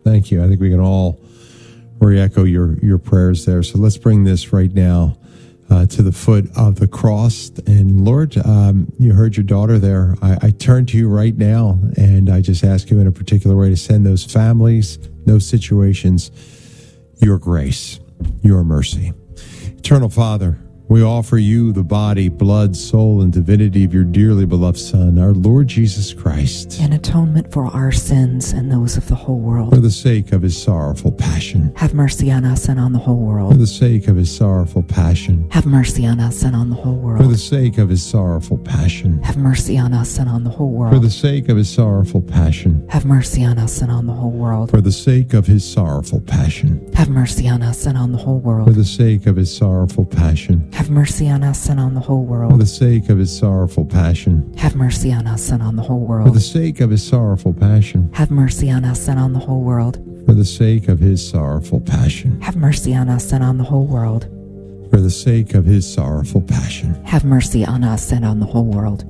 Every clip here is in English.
Thank you. I think we can all re-echo your prayers there. So let's bring this right now to the foot of the cross. And Lord, you heard your daughter there. I turn to you right now, and I just ask you in a particular way to send those families, those situations, your grace, your mercy. Eternal Father, we offer you the body, blood, soul, and divinity of your dearly beloved Son, our Lord Jesus Christ, in atonement for our sins and those of the whole world. For the sake of his sorrowful passion. Have mercy on us and on the whole world. For the sake of his sorrowful passion. Have mercy on us and on the whole world. For the sake of his sorrowful passion. Have mercy on us and on the whole world. For the sake of his sorrowful passion. Have mercy on us and on the whole world. For the sake of his sorrowful passion. Have mercy on us and on the whole world. For the sake of his sorrowful passion. Have mercy on us and on the whole world. For the sake of his sorrowful passion. Have mercy on us and on the whole world. For the sake of his sorrowful passion. Have mercy on us and on the whole world. For the sake of his sorrowful passion. Have mercy on us and on the whole world. For the sake of his sorrowful passion. Have mercy on us and on the whole world.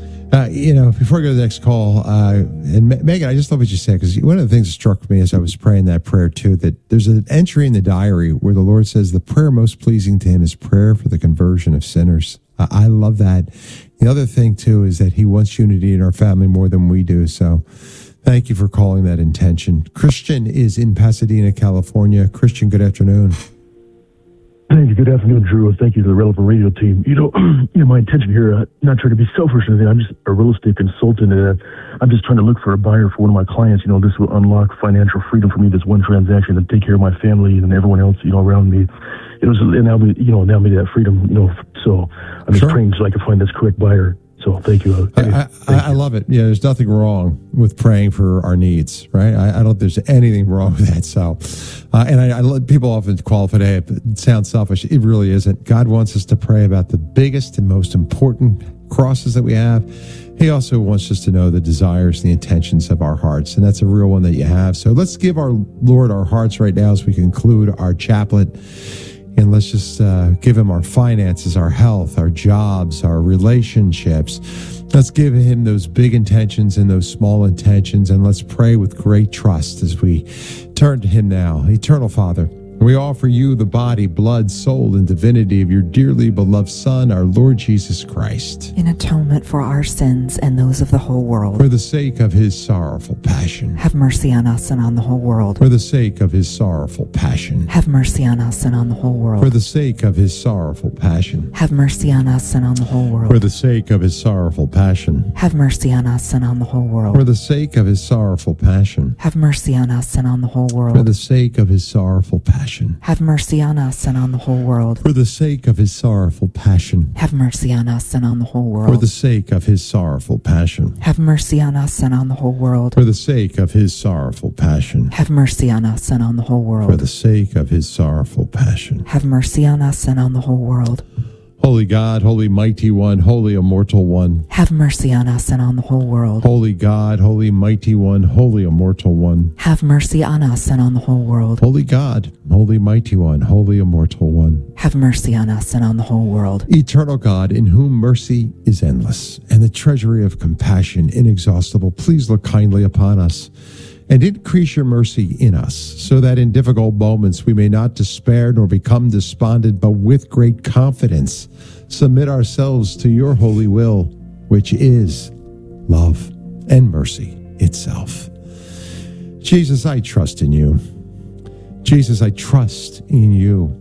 Before I go to the next call, and Megan, I just love what you said, because one of the things that struck me as I was praying that prayer too, that there's an entry in the diary where the Lord says the prayer most pleasing to him is prayer for the conversion of sinners. I love that. The other thing too is that he wants unity in our family more than we do. So thank you for calling that intention. Christian is in Pasadena, California. Christian, good afternoon. Thank you. Good afternoon, Drew. Thank you to the Relevant Radio team. My intention here, not trying to be selfish or anything. I'm just a real estate consultant, and I'm just trying to look for a buyer for one of my clients. This will unlock financial freedom for me. This one transaction and take care of my family and everyone else, around me. Now me that freedom. So I'm just praying so I can find this correct buyer. So thank you. I love it. Yeah, there's nothing wrong with praying for our needs, right? I don't think there's anything wrong with that. So, and people often qualify, hey, it sounds selfish. It really isn't. God wants us to pray about the biggest and most important crosses that we have. He also wants us to know the desires, the intentions of our hearts. And that's a real one that you have. So let's give our Lord our hearts right now as we conclude our chaplet. And let's just give him our finances, our health, our jobs, our relationships. Let's give him those big intentions and those small intentions. And let's pray with great trust as we turn to him now. Eternal Father, we offer you the body, blood, soul, and divinity of your dearly beloved Son, our Lord Jesus Christ, in atonement for our sins and those of the whole world. For the sake of his sorrowful passion. Have mercy on us and on the whole world. For the sake of his sorrowful passion. Have mercy on us and on the whole world. For the sake of his sorrowful passion. Have mercy on us and on the whole world. For the sake of his sorrowful passion. Have mercy on us and on the whole world. For the sake of his sorrowful passion. Have mercy on us and on the whole world. For the sake of his sorrowful passion. Have mercy on us and on the whole world. For the sake of his sorrowful passion. Have mercy on us and on the whole world. For the sake of his sorrowful passion. Have mercy on us and on the whole world. For the sake of his sorrowful passion. Have mercy on us and on the whole world. For the sake of his sorrowful passion. Have mercy on us and on the whole world. Holy God, holy mighty one, holy immortal one. Have mercy on us and on the whole world. Holy God, holy mighty one, holy immortal one. Have mercy on us and on the whole world. Holy God, holy mighty one, holy immortal one. Have mercy on us and on the whole world. Eternal God, in whom mercy is endless, and the treasury of compassion inexhaustible, please look kindly upon us, and increase your mercy in us, so that in difficult moments we may not despair nor become despondent, but with great confidence submit ourselves to your holy will, which is love and mercy itself. Jesus, I trust in you. Jesus, I trust in you.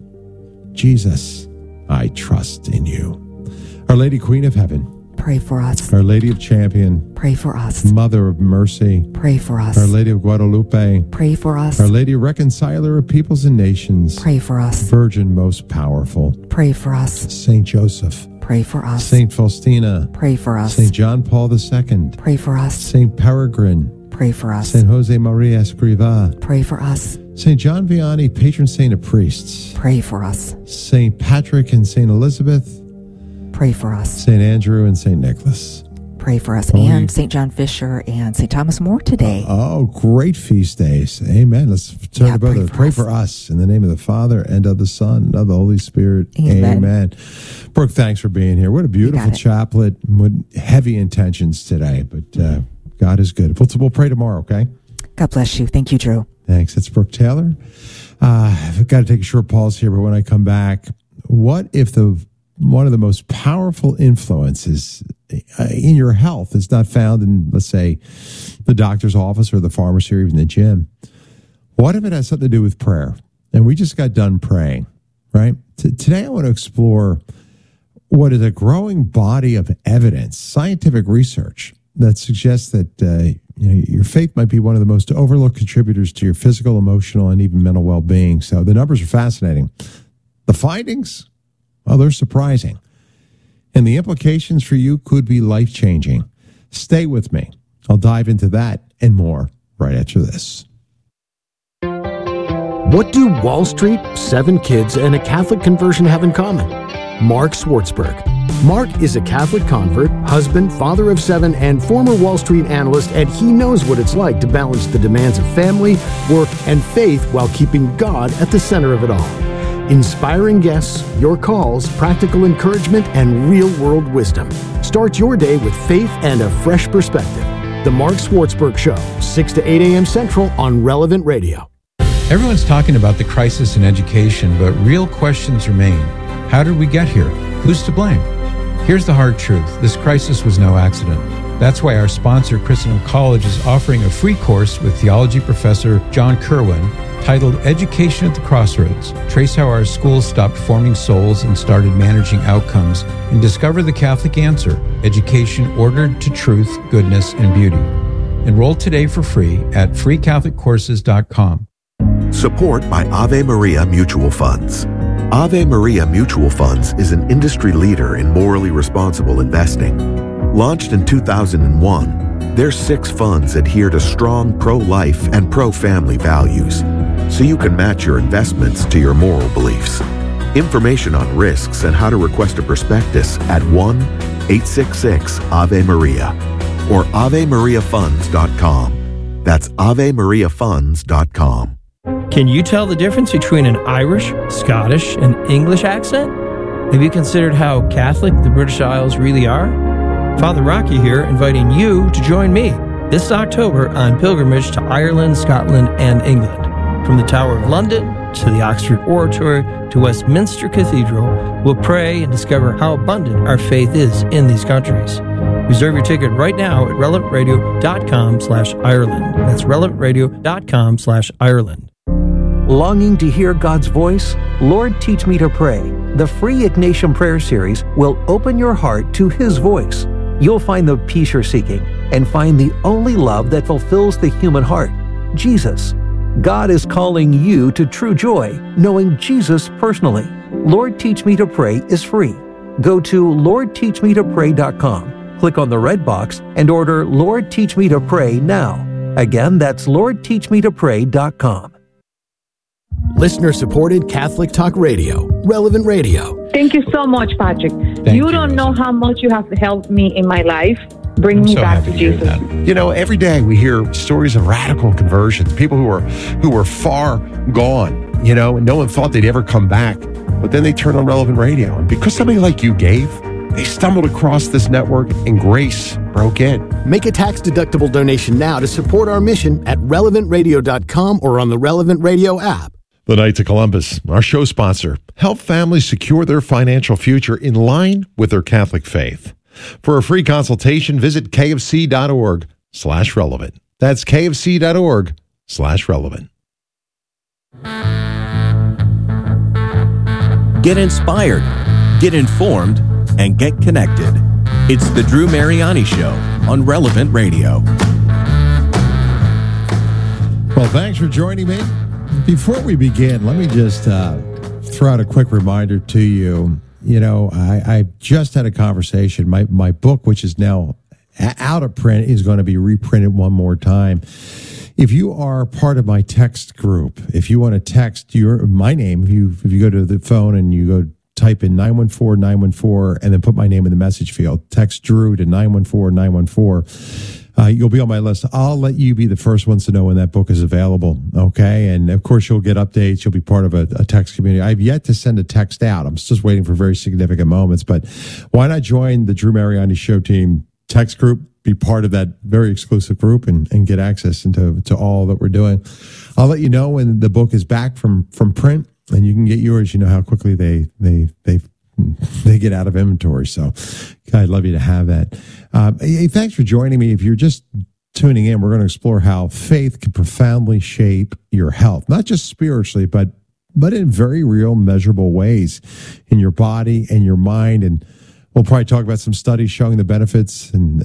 Jesus, I trust in you. Our Lady Queen of Heaven, pray for us. Our Lady of Champion, pray for us. Mother of Mercy, pray for us. Our Lady of Guadalupe, pray for us. Our Lady Reconciler of Peoples and Nations, pray for us. Virgin most powerful, pray for us. Saint Joseph, pray for us. Saint Faustina, pray for us. Saint John Paul II, pray for us. Saint Peregrine, pray for us. Saint Jose Maria Escrivá, pray for us. Saint John Vianney, patron saint of priests, pray for us. Saint Patrick and Saint Elizabeth, pray for us. Saint Andrew and Saint Nicholas, pray for us. And Saint John Fisher and Saint Thomas More today. Oh, great feast days. Amen. Let's turn to brother. Pray for us in the name of the Father and of the Son and of the Holy Spirit. Amen. Brooke, thanks for being here. What a beautiful chaplet with heavy intentions today, but God is good. We'll pray tomorrow, okay? God bless you. Thank you, Drew. Thanks. That's Brooke Taylor. I've got to take a short pause here, but when I come back, what if one of the most powerful influences in your health is not found in, let's say, the doctor's office or the pharmacy or even the gym? What if it has something to do with prayer? And we just got done praying, right? Today I want to explore what is a growing body of evidence, scientific research, that suggests that your faith might be one of the most overlooked contributors to your physical, emotional, and even mental well-being. So the numbers are fascinating. The findings, well, they're surprising. And the implications for you could be life-changing. Stay with me. I'll dive into that and more right after this. What do Wall Street, 7 kids, and a Catholic conversion have in common? Mark Swartzberg. Mark is a Catholic convert, husband, father of 7, and former Wall Street analyst, and he knows what it's like to balance the demands of family, work, and faith while keeping God at the center of it all. Inspiring guests, your calls, practical encouragement, and real-world wisdom. Start your day with faith and a fresh perspective. The Mark Swartzberg Show, 6 to 8 a.m. Central on Relevant Radio. Everyone's talking about the crisis in education, but real questions remain. How did we get here? Who's to blame? Here's the hard truth. This crisis was no accident. That's why our sponsor, Christendom College, is offering a free course with theology professor John Kerwin titled Education at the Crossroads. Trace how our schools stopped forming souls and started managing outcomes, and discover the Catholic answer, education ordered to truth, goodness, and beauty. Enroll today for free at freecatholiccourses.com. Support by Ave Maria Mutual Funds. Ave Maria Mutual Funds is an industry leader in morally responsible investing. Launched in 2001, their 6 funds adhere to strong pro-life and pro-family values, so you can match your investments to your moral beliefs. Information on risks and how to request a prospectus at 1-866-AVE-MARIA or AveMariaFunds.com. That's AveMariaFunds.com. Can you tell the difference between an Irish, Scottish, and English accent? Have you considered how Catholic the British Isles really are? Father Rocky here, inviting you to join me this October on pilgrimage to Ireland, Scotland, and England. From the Tower of London to the Oxford Oratory to Westminster Cathedral, we'll pray and discover how abundant our faith is in these countries. Reserve your ticket right now at relevantradio.com/Ireland. That's relevantradio.com/Ireland. Longing to hear God's voice? Lord, Teach Me to Pray. The free Ignatian Prayer Series will open your heart to His voice. You'll find the peace you're seeking and find the only love that fulfills the human heart, Jesus. God is calling you to true joy, knowing Jesus personally. Lord, Teach Me to Pray is free. Go to LordTeachMeToPray.com, click on the red box, and order Lord, Teach Me to Pray now. Again, that's LordTeachMeToPray.com. Listener-supported Catholic Talk Radio, Relevant Radio. Thank you so much, Patrick. You don't know how much you have helped me in my life. Bring me back to Jesus. You know, every day we hear stories of radical conversions, people who were far gone, you know, and no one thought they'd ever come back. But then they turned on Relevant Radio. And because somebody like you gave, they stumbled across this network and grace broke in. Make a tax-deductible donation now to support our mission at relevantradio.com or on the Relevant Radio app. The Knights of Columbus, our show sponsor, help families secure their financial future in line with their Catholic faith. For a free consultation, visit kfc.org/relevant. That's kfc.org/relevant. Get inspired, get informed, and get connected. It's the Drew Mariani Show on Relevant Radio. Well, thanks for joining me. Before we begin, let me just throw out a quick reminder to you. You know, I just had a conversation. My book, which is now out of print, is going to be reprinted one more time. If you are part of my text group, if you want to text my name, if you go to the phone and you go type in 914-914 and then put my name in the message field, text Drew to 914-914. You'll be on my list. I'll let you be the first ones to know when that book is available, okay? And, of course, you'll get updates. You'll be part of a text community. I've yet to send a text out. I'm just waiting for very significant moments. But why not join the Drew Mariani Show team text group? be part of that very exclusive group and get access to all that we're doing. I'll let you know when the book is back from print, and you can get yours. You know how quickly they get out of inventory. So I'd love you to have that. Hey, thanks for joining me. If you're just tuning in, we're going to explore how faith can profoundly shape your health, not just spiritually, but in very real, measurable ways in your body and your mind. And we'll probably talk about some studies showing the benefits and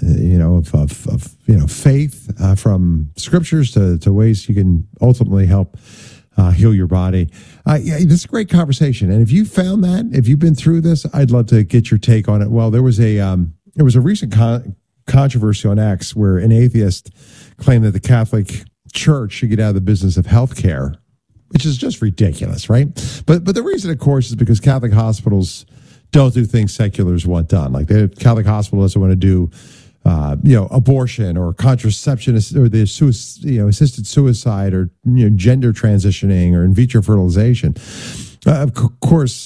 of faith from scriptures to ways you can ultimately help heal your body. This is a great conversation. And if you found that, if you've been through this, I'd love to get your take on it. Well, there was a recent controversy on X where an atheist claimed that the Catholic Church should get out of the business of healthcare, which is just ridiculous, right? But the reason, of course, is because Catholic hospitals don't do things seculars want done. Like the Catholic hospital doesn't want to do abortion or contraception or the assisted suicide or gender transitioning or in vitro fertilization. Of course,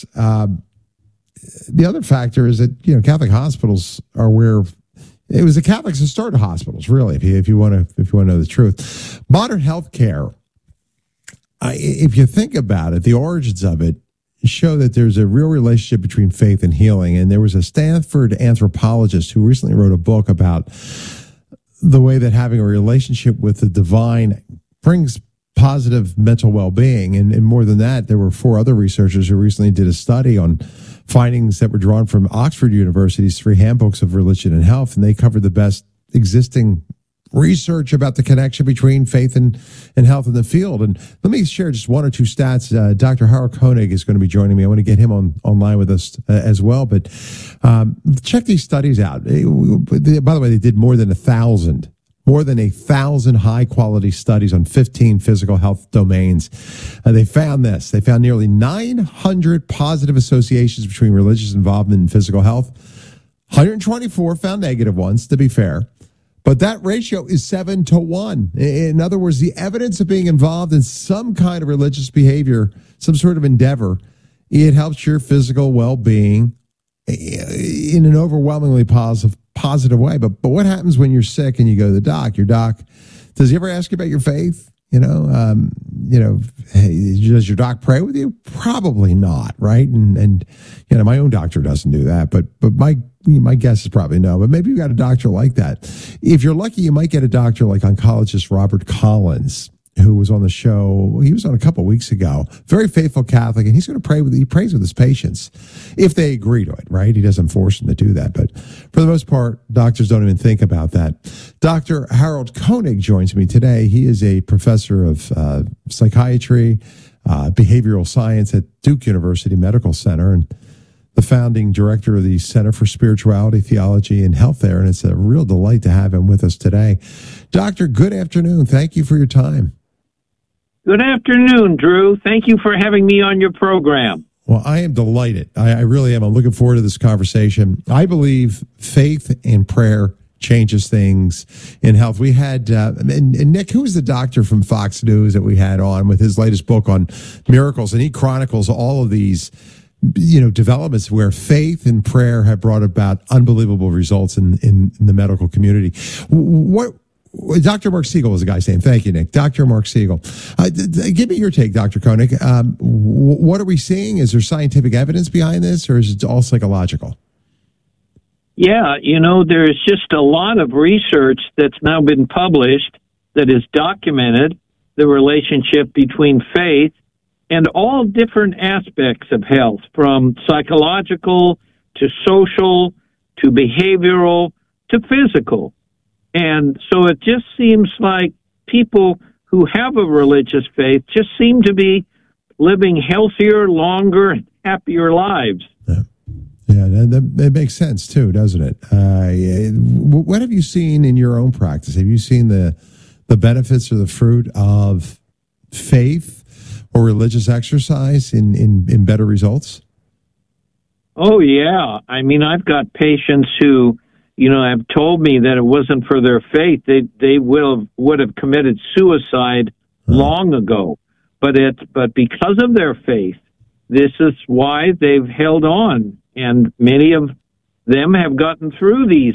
the other factor is that Catholic hospitals are where it was the Catholics that started hospitals. Really, if you want to know the truth, modern healthcare. If you think about it, the origins of it show that there's a real relationship between faith and healing. And there was a Stanford anthropologist who recently wrote a book about the way that having a relationship with the divine brings positive mental well-being. And more than that, there were 4 other researchers who recently did a study on findings that were drawn from Oxford University's 3 handbooks of religion and health. And they covered the best existing research about the connection between faith and health in the field. And let me share just 1 or 2 stats. Dr. Harold Koenig is going to be joining me. I want to get him online with us as well. But check these studies out. By the way, they did more than 1,000 high-quality studies on 15 physical health domains. They found this. They found nearly 900 positive associations between religious involvement and physical health. 124 found negative ones, to be fair. But that ratio is 7 to 1. In other words, the evidence of being involved in some kind of religious behavior, some sort of endeavor, it helps your physical well-being in an overwhelmingly positive way. But what happens when you're sick and you go to the doc? Your doc, does he ever ask you about your faith? Hey, does your doc pray with you? Probably not, right? And my own doctor doesn't do that, but my guess is probably no. But maybe you got a doctor like that. If you're lucky, you might get a doctor like oncologist Robert Collins, who was on the show. He was on a couple of weeks ago. Very faithful Catholic, and he's going to pray he prays with his patients if they agree to it, right? He doesn't force them to do that. But for the most part, doctors don't even think about that. Dr. Harold Koenig joins me today. He is a professor of psychiatry, behavioral science at Duke University Medical Center, and the founding director of the Center for Spirituality, Theology, and Health there. And it's a real delight to have him with us today. Doctor, good afternoon. Thank you for your time. Good afternoon, Drew. Thank you for having me on your program. Well, I am delighted. I really am. I'm looking forward to this conversation. I believe faith and prayer changes things in health. We had, and Nick, who was the doctor from Fox News that we had on with his latest book on miracles, and he chronicles all of these developments where faith and prayer have brought about unbelievable results in the medical community. Dr. Mark Siegel was the guy's name. Thank you, Nick. Dr. Mark Siegel. Give me your take, Dr. Koenig. What are we seeing? Is there scientific evidence behind this, or is it all psychological? Yeah, there's just a lot of research that's now been published that has documented the relationship between faith and all different aspects of health, from psychological to social to behavioral to physical. And so it just seems like people who have a religious faith just seem to be living healthier, longer, and happier lives. Yeah, that makes sense too, doesn't it? What have you seen in your own practice? Have you seen the benefits or the fruit of faith or religious exercise in better results? Oh, yeah. I mean, I've got patients who, have told me that it wasn't for their faith, they would have committed suicide long ago. But because of their faith, this is why they've held on. And many of them have gotten through these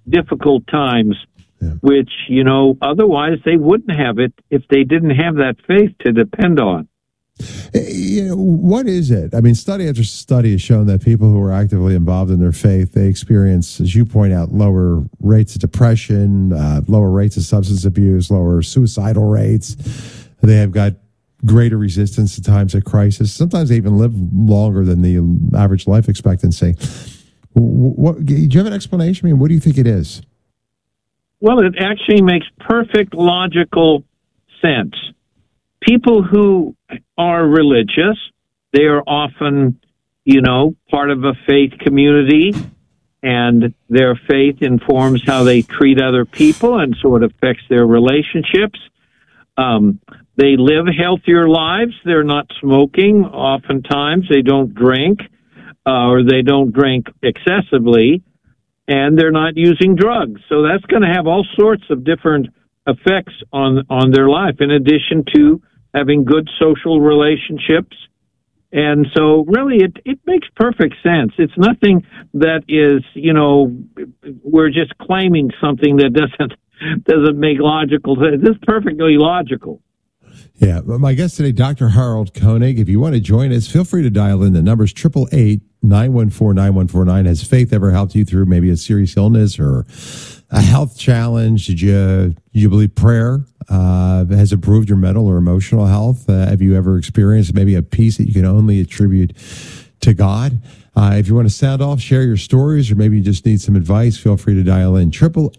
difficult times, which, otherwise they wouldn't have it if they didn't have that faith to depend on. What is it? I mean, study after study has shown that people who are actively involved in their faith, they experience, as you point out, lower rates of depression, lower rates of substance abuse, lower suicidal rates. They have got greater resistance to times of crisis. Sometimes they even live longer than the average life expectancy. Do you have an explanation? I mean, what do you think it is? Well, it actually makes perfect logical sense. People who are religious, they are often, part of a faith community, and their faith informs how they treat other people, and so it affects their relationships. They live healthier lives. They're not smoking. Oftentimes, they don't drink, or they don't drink excessively, and they're not using drugs. So that's going to have all sorts of different effects on their life, in addition to having good social relationships. And so really it makes perfect sense. It's nothing that is, we're just claiming something that doesn't make logical sense. This is perfectly logical. Yeah. My guest today, Dr. Harold Koenig. If you want to join us, feel free to dial in. The number's 888-914-9149. Has faith ever helped you through maybe a serious illness or a health challenge? Did you believe prayer has improved your mental or emotional health? Have you ever experienced maybe a peace that you can only attribute to God? If you want to sound off, share your stories, or maybe you just need some advice, feel free to dial in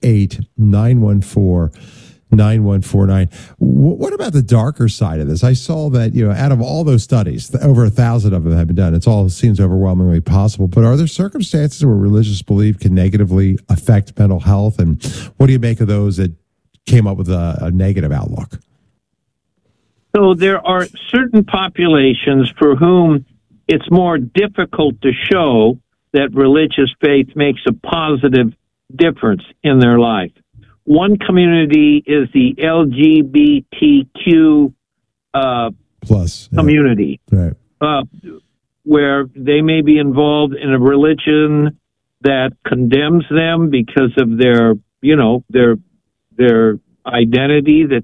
888-914-9149. What about the darker side of this? I saw that, out of all those studies, over 1,000 of them have been done. It all seems overwhelmingly possible. But are there circumstances where religious belief can negatively affect mental health? And what do you make of those that came up with a negative outlook? So there are certain populations for whom it's more difficult to show that religious faith makes a positive difference in their life. One community is the LGBTQ plus community, right. Where they may be involved in a religion that condemns them because of their identity that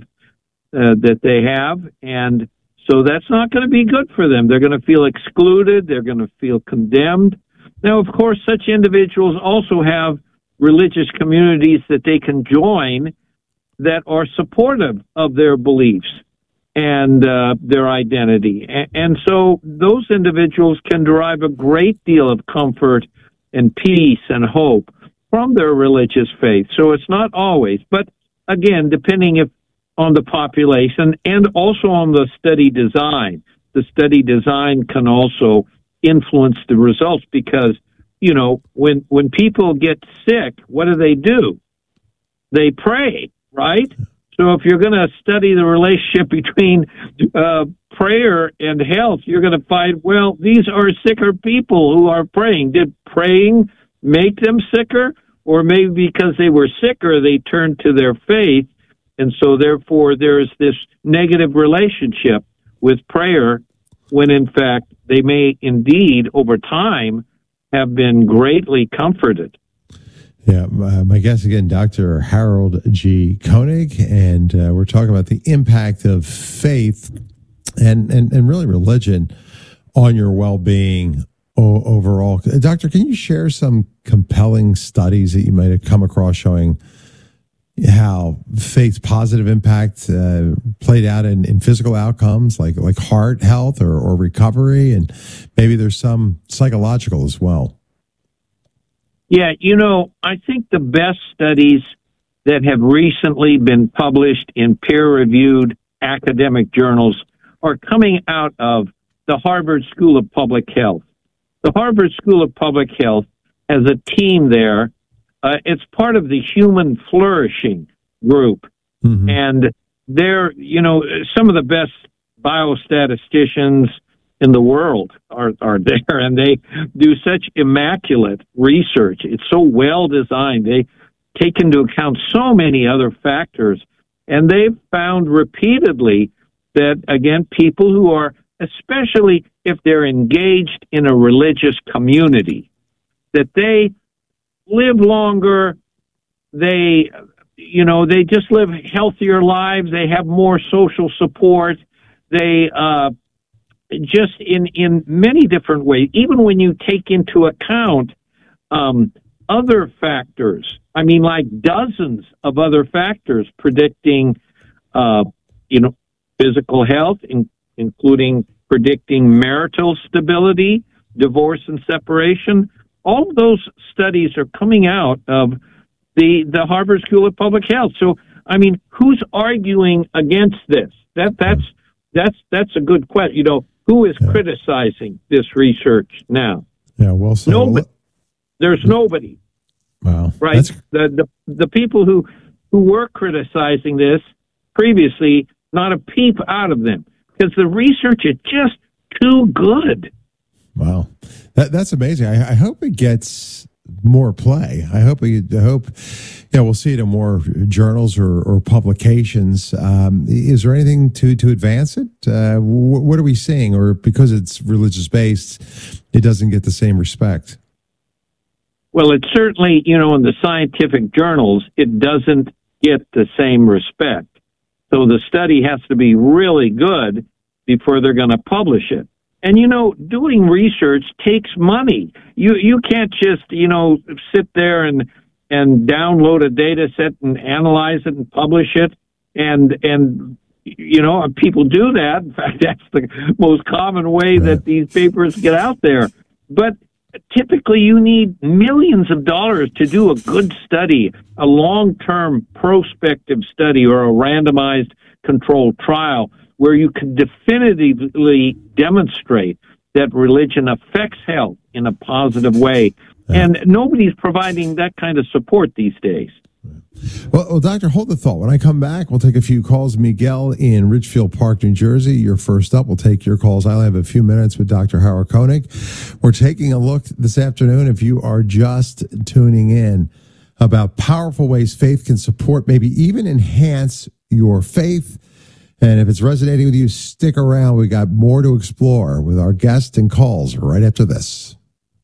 they have, and so that's not going to be good for them. They're going to feel excluded. They're going to feel condemned. Now, of course, such individuals also have religious communities that they can join that are supportive of their beliefs and their identity. And so those individuals can derive a great deal of comfort and peace and hope from their religious faith. So it's not always, but again, depending on the population and also on the study design. The study design can also influence the results because, when people get sick, what do? They pray, right? So if you're going to study the relationship between prayer and health, you're going to find, well, these are sicker people who are praying. Did praying make them sicker? Or maybe because they were sicker, they turned to their faith. And so therefore there's this negative relationship with prayer when in fact they may indeed over time have been greatly comforted. Yeah, my guest again, Dr. Harold G. Koenig, and we're talking about the impact of faith and really religion on your well-being overall. Doctor, can you share some compelling studies that you might have come across showing how faith's positive impact played out in physical outcomes like heart health or recovery, and maybe there's some psychological as well? Yeah, I think the best studies that have recently been published in peer-reviewed academic journals are coming out of the Harvard School of Public Health. The Harvard School of Public Health has a team there. It's part of the Human Flourishing group. Mm-hmm. And they're, some of the best biostatisticians in the world are there, and they do such immaculate research. It's so well designed. They take into account so many other factors, and they've found repeatedly that, again, people who are, especially if they're engaged in a religious community, that they live longer, they just live healthier lives. They have more social support. They just in many different ways, even when you take into account other factors. I mean, like dozens of other factors predicting, physical health, including predicting marital stability, divorce and separation. All of those studies are coming out of the Harvard School of Public Health. So, I mean, who's arguing against this? That's a good question. Who is criticizing this research now? Yeah, well said. Nobody. There's nobody. Wow. Right. The people who were criticizing this previously, not a peep out of them, because the research is just too good. Wow, that's amazing. I hope it gets more play. I hope we'll see it in more journals or publications. Is there anything to advance it? What are we seeing? Or because it's religious based, it doesn't get the same respect? Well, it's certainly, in the scientific journals, it doesn't get the same respect. So the study has to be really good before they're going to publish it. And, doing research takes money. You can't just, sit there and download a data set and analyze it and publish it. And people do that. In fact, that's the most common way that these papers get out there. But typically you need millions of dollars to do a good study, a long-term prospective study or a randomized controlled trial where you can definitively demonstrate that religion affects health in a positive way. And nobody's providing that kind of support these days. Well, Doctor, hold the thought. When I come back, we'll take a few calls. Miguel in Ridgefield Park, New Jersey, you're first up. We'll take your calls. I'll have a few minutes with Dr. Howard Koenig. We're taking a look this afternoon, if you are just tuning in, about powerful ways faith can support, maybe even enhance your faith. And if it's resonating with you, stick around. We got more to explore with our guests and calls right after this.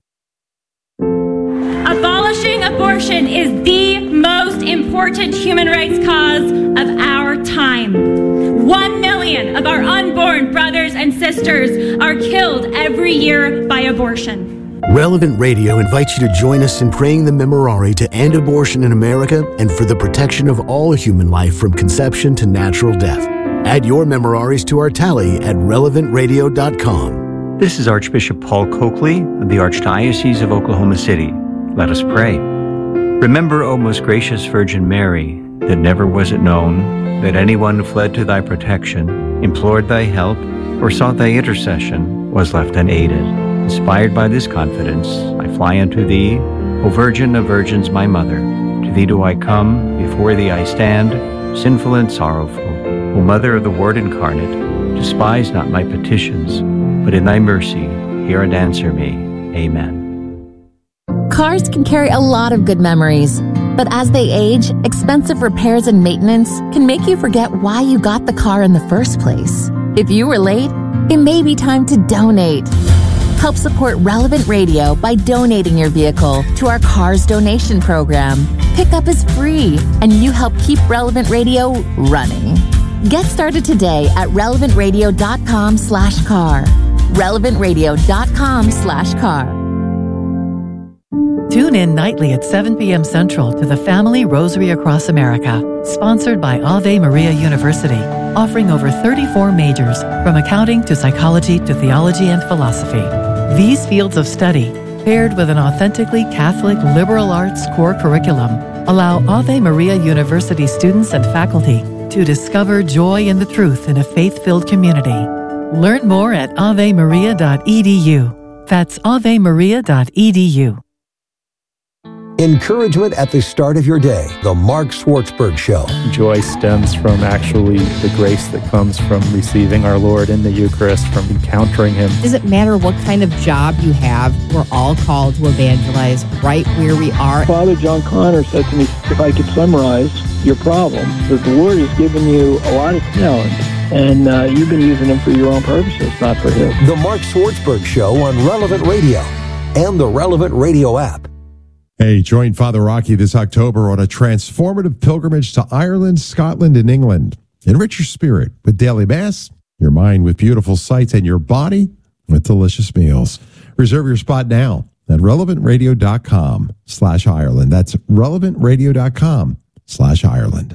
Abolishing abortion is the most important human rights cause of our time. 1 million of our unborn brothers and sisters are killed every year by abortion. Relevant Radio invites you to join us in praying the Memorare to end abortion in America and for the protection of all human life from conception to natural death. Add your Memoraries to our tally at relevantradio.com. This is Archbishop Paul Coakley of the Archdiocese of Oklahoma City. Let us pray. Remember, O most gracious Virgin Mary, that never was it known that anyone who fled to thy protection, implored thy help, or sought thy intercession was left unaided. Inspired by this confidence, I fly unto thee, O Virgin of Virgins, my Mother. To thee do I come, before thee I stand, sinful and sorrowful. O Mother of the Word incarnate, despise not my petitions, but in thy mercy hear and answer me. Amen. Cars can carry a lot of good memories, but as they age, expensive repairs and maintenance can make you forget why you got the car in the first place. If you were late, it may be time to donate. Help support Relevant Radio by donating your vehicle to our Cars Donation Program. Pickup is free, and you help keep Relevant Radio running. Get started today at relevantradio.com/car. relevantradio.com/car. Tune in nightly at 7 p.m. Central to the Family Rosary Across America, sponsored by Ave Maria University, offering over 34 majors, from accounting to psychology to theology and philosophy. These fields of study, paired with an authentically Catholic liberal arts core curriculum, allow Ave Maria University students and faculty to discover joy in the truth in a faith-filled community. Learn more at avemaria.edu. That's avemaria.edu. Encouragement at the start of your day. The Mark Schwartzberg Show. Joy stems from actually the grace that comes from receiving our Lord in the Eucharist, from encountering Him. Does it matter what kind of job you have? We're all called to evangelize right where we are. Father John Connor said to me, if I could summarize your problem, that the Lord has given you a lot of talent, and you've been using them for your own purposes, not for His. The Mark Schwartzberg Show on Relevant Radio and the Relevant Radio app. Hey, join Father Rocky this October on a transformative pilgrimage to Ireland, Scotland, and England. Enrich your spirit with daily Mass, your mind with beautiful sights, and your body with delicious meals. Reserve your spot now at relevantradio.com/Ireland. That's relevantradio.com/Ireland.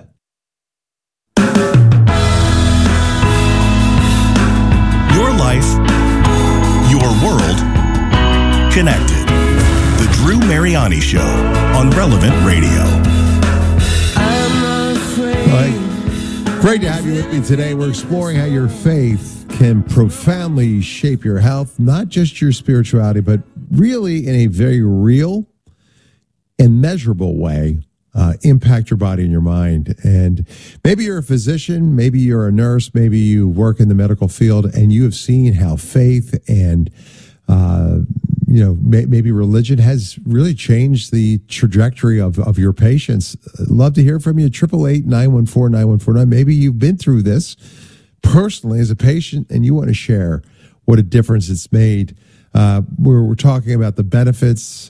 Your life, your world, connected. The Drew Mariani Show on Relevant Radio. Great to have you with me today. We're exploring how your faith can profoundly shape your health, not just your spirituality, but really in a very real and measurable way, impact your body and your mind. And maybe you're a physician, maybe you're a nurse, maybe you work in the medical field, and you have seen how faith and maybe religion has really changed the trajectory of your patients. Love to hear from you. 888-914-9149. Maybe you've been through this personally as a patient and you want to share what a difference it's made. We're talking about the benefits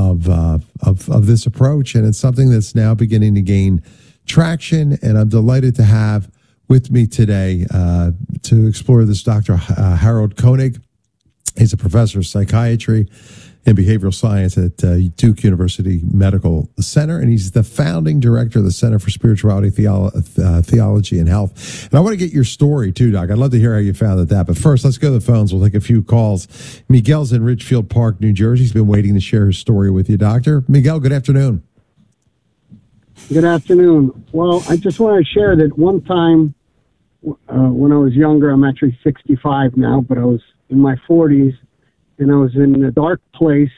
of this approach, and it's something that's now beginning to gain traction. And I'm delighted to have with me today to explore this Dr. Harold Koenig. He's a professor of psychiatry and behavioral science at Duke University Medical Center, and he's the founding director of the Center for Spirituality, Theology, and Health. And I want to get your story, too, Doc. I'd love to hear how you found that. But first, let's go to the phones. We'll take a few calls. Miguel's in Ridgefield Park, New Jersey. He's been waiting to share his story with you, Doctor. Miguel, good afternoon. Good afternoon. Well, I just want to share that one time when I was younger, I'm actually 65 now, but I was in my 40s, and I was in a dark place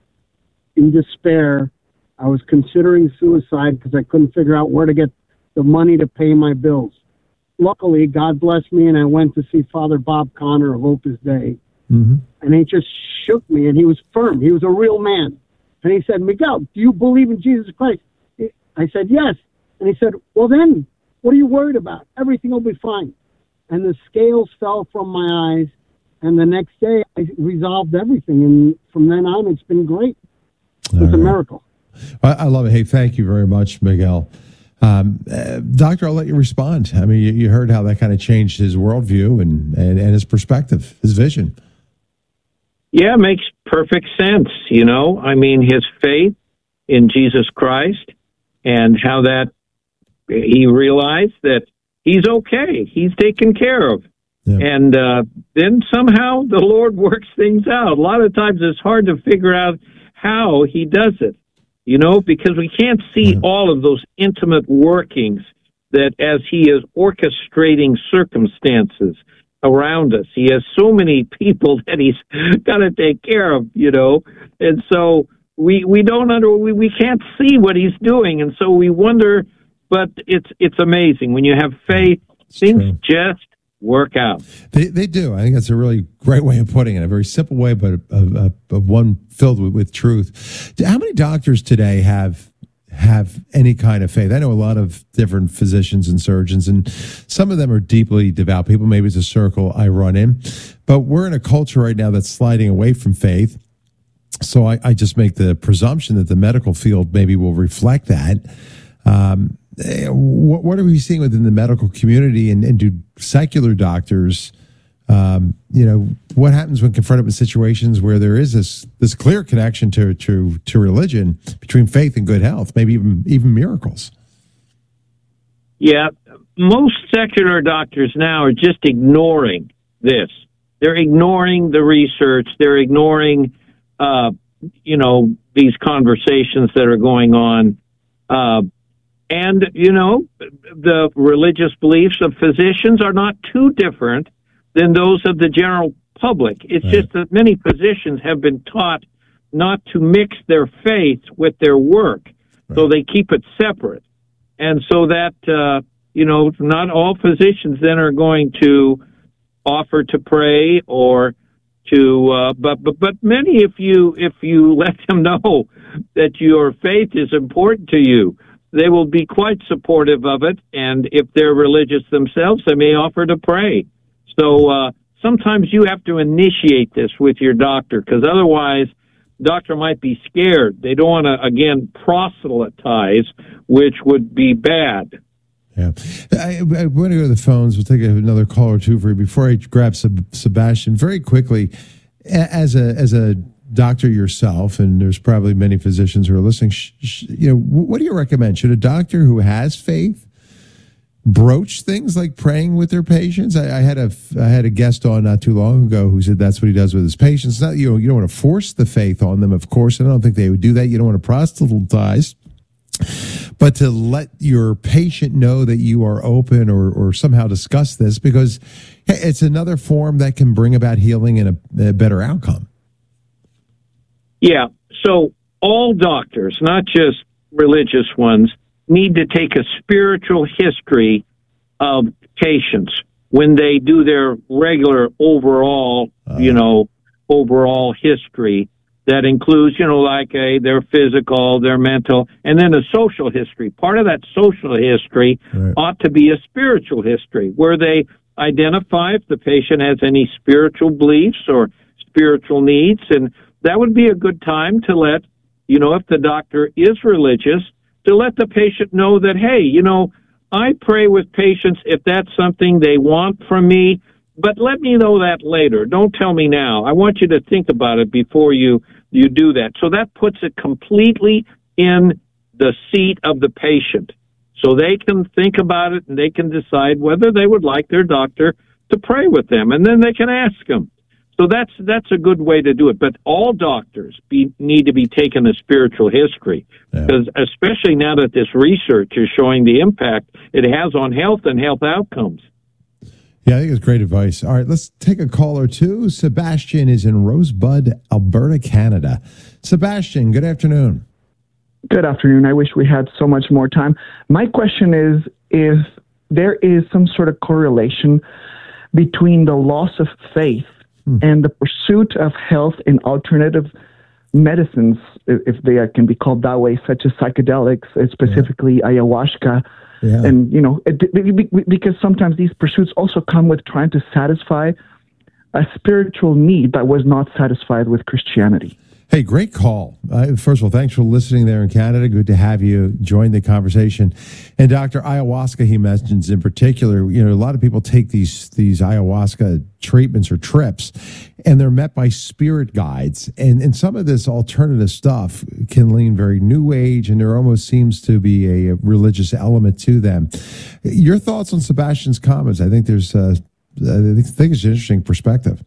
in despair. I was considering suicide because I couldn't figure out where to get the money to pay my bills. Luckily, God blessed me, and I went to see Father Bob Connor of Opus Dei, and he just shook me, and he was firm. He was a real man. And he said, Miguel, do you believe in Jesus Christ? I said, yes. And he said, well, then, what are you worried about? Everything will be fine. And the scales fell from my eyes. And the next day, I resolved everything. And from then on, it's been great. It's a miracle. I love it. Hey, thank you very much, Miguel. Doctor, I'll let you respond. I mean, you heard how that kind of changed his worldview and his perspective, his vision. Yeah, it makes perfect sense. I mean, his faith in Jesus Christ and how that he realized that he's okay. He's taken care of. Yeah. And then somehow the Lord works things out. A lot of times it's hard to figure out how he does it, because we can't see all of those intimate workings that as he is orchestrating circumstances around us. He has so many people that he's got to take care of, and so we can't see what he's doing, and so we wonder. But it's amazing when you have faith. Things just work out. They do. I think that's a really great way of putting it. A very simple way, but one filled with truth. How many doctors today have any kind of faith? I know a lot of different physicians and surgeons, and some of them are deeply devout people. Maybe it's a circle I run in. But we're in a culture right now that's sliding away from faith. So I just make the presumption that the medical field maybe will reflect that. What are we seeing within the medical community, and do secular doctors, what happens when confronted with situations where there is this clear connection to religion between faith and good health, maybe even miracles? Yeah, most secular doctors now are just ignoring this. They're ignoring the research. They're ignoring, these conversations that are going on. And, the religious beliefs of physicians are not too different than those of the general public. It's just that many physicians have been taught not to mix their faith with their work, so they keep it separate. And so that, not all physicians then are going to offer to pray or to, but many, if you let them know that your faith is important to you, they will be quite supportive of it, and if they're religious themselves, they may offer to pray. So sometimes you have to initiate this with your doctor, because otherwise doctor might be scared. They don't want to, again, proselytize, which would be bad. Yeah. I want to go to the phones. We'll take another call or two for you. Before I grab Sebastian, very quickly, as a doctor yourself, and there's probably many physicians who are listening, what do you recommend? Should a doctor who has faith broach things like praying with their patients? I had a guest on not too long ago who said that's what he does with his patients. Not, you don't want to force the faith on them, of course, and I don't think they would do that. You don't want to proselytize. But to let your patient know that you are open or somehow discuss this, because it's another form that can bring about healing and a better outcome. Yeah. So all doctors, not just religious ones, need to take a spiritual history of patients when they do their regular overall history. That includes, their physical, their mental, and then a social history. Part of that social history ought to be a spiritual history where they identify if the patient has any spiritual beliefs or spiritual needs. And that would be a good time to let, if the doctor is religious, to let the patient know that, hey, I pray with patients if that's something they want from me, but let me know that later. Don't tell me now. I want you to think about it before you do that. So that puts it completely in the seat of the patient. So they can think about it and they can decide whether they would like their doctor to pray with them. And then they can ask them. So that's a good way to do it. But all doctors need to be taking a spiritual history, because especially now that this research is showing the impact it has on health and health outcomes. Yeah, I think it's great advice. All right, let's take a call or two. Sebastian is in Rosebud, Alberta, Canada. Sebastian, good afternoon. Good afternoon. I wish we had so much more time. My question is if there is some sort of correlation between the loss of faith and the pursuit of health in alternative medicines, if they can be called that way, such as psychedelics, specifically ayahuasca. Yeah. And, because sometimes these pursuits also come with trying to satisfy a spiritual need that was not satisfied with Christianity. Hey, great call. First of all, thanks for listening there in Canada. Good to have you join the conversation. And Dr. Ayahuasca, he mentions in particular, a lot of people take these ayahuasca treatments or trips, and they're met by spirit guides. And some of this alternative stuff can lean very new age, and there almost seems to be a religious element to them. Your thoughts on Sebastian's comments? I think it's an interesting perspective.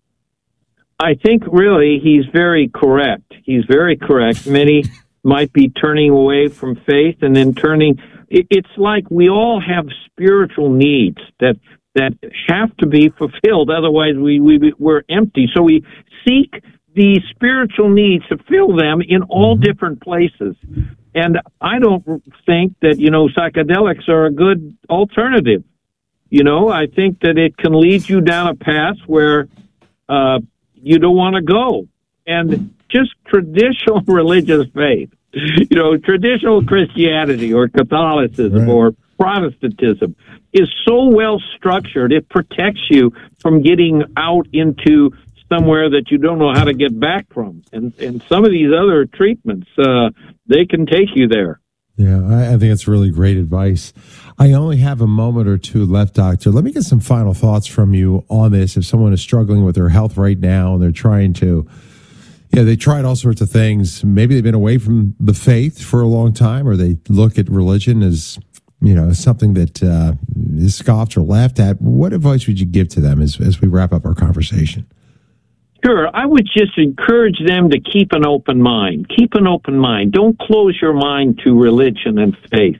I think really he's very correct. He's very correct. Many might be turning away from faith and then turning. It's like we all have spiritual needs that have to be fulfilled. Otherwise, we're empty. So we seek these spiritual needs to fill them in all different places. And I don't think that, psychedelics are a good alternative. I think that it can lead you down a path where you don't want to go. And just traditional religious faith, traditional Christianity or Catholicism or Protestantism is so well structured, it protects you from getting out into somewhere that you don't know how to get back from. And some of these other treatments, they can take you there. Yeah, I think it's really great advice. I only have a moment or two left, Doctor. Let me get some final thoughts from you on this. If someone is struggling with their health right now and they're trying to, they tried all sorts of things. Maybe they've been away from the faith for a long time, or they look at religion as, something that is scoffed or laughed at. What advice would you give to them as we wrap up our conversation? Sure. I would just encourage them to keep an open mind. Keep an open mind. Don't close your mind to religion and faith.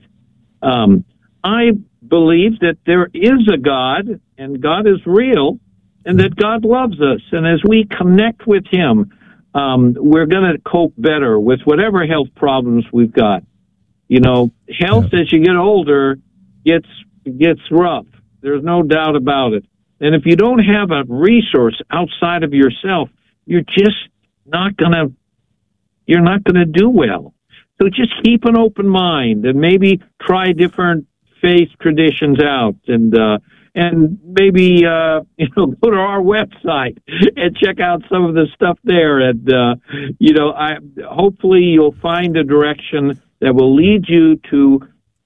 I believe that there is a God, and God is real, and that God loves us. And as we connect with Him, we're going to cope better with whatever health problems we've got. Health as you get older gets rough. There's no doubt about it. And if you don't have a resource outside of yourself, you're just not gonna do well. So just keep an open mind and maybe try different faith traditions out and and maybe go to our website and check out some of the stuff there. And hopefully you'll find a direction that will lead you to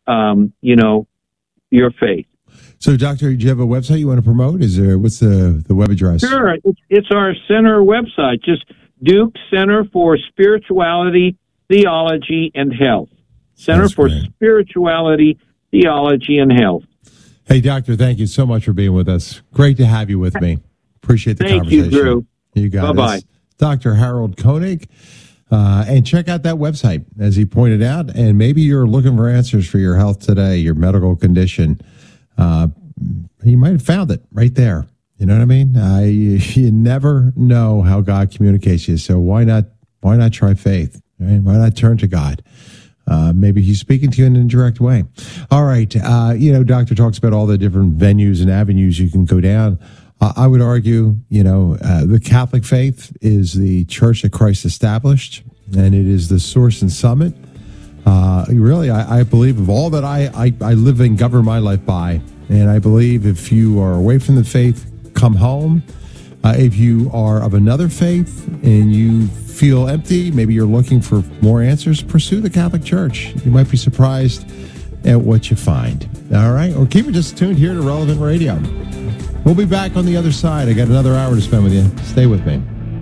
your faith. So, Doctor, do you have a website you want to promote? What's the web address? Sure, it's our center website, just Duke Center for Spirituality, Theology, and Health. Center for Spirituality, Theology, and Health. Hey, Doctor, thank you so much for being with us. Great to have you with me. Appreciate the conversation. Thank you, Drew. You got it. Bye-bye. Dr. Harold Koenig. And check out that website, as he pointed out, and maybe you're looking for answers for your health today, your medical condition. You might have found it right there. You know what I mean? You never know how God communicates you, so why not try faith? Right? Why not turn to God? Maybe he's speaking to you in an indirect way. All right. Doctor talks about all the different venues and avenues you can go down. I would argue, the Catholic faith is the church that Christ established, and it is the source and summit. Really, I believe of all that I live and govern my life by, and I believe if you are away from the faith, come home. If you are of another faith and you feel empty, maybe you're looking for more answers, pursue the Catholic Church. You might be surprised at what you find. All right? Or keep it just tuned here to Relevant Radio. We'll be back on the other side. I got another hour to spend with you. Stay with me.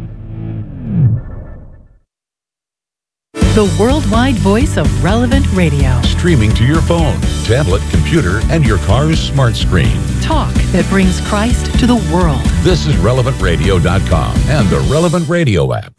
The worldwide voice of Relevant Radio. Streaming to your phone, tablet, computer, and your car's smart screen. Talk that brings Christ to the world. This is RelevantRadio.com and the Relevant Radio app.